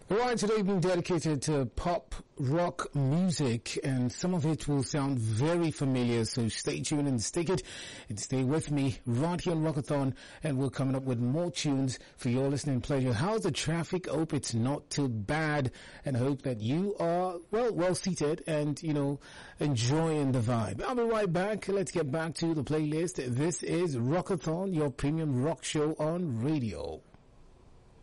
Right, today being dedicated to pop rock music, and some of it will sound very familiar, so stay tuned and stick it and stay with me right here on Rockathon, and we're coming up with more tunes for your listening pleasure. How's the traffic? Hope it's not too bad, and I hope that you are well seated and, enjoying the vibe. I'll be right back. Let's get back to the playlist. This is Rockathon, your premium rock show on radio.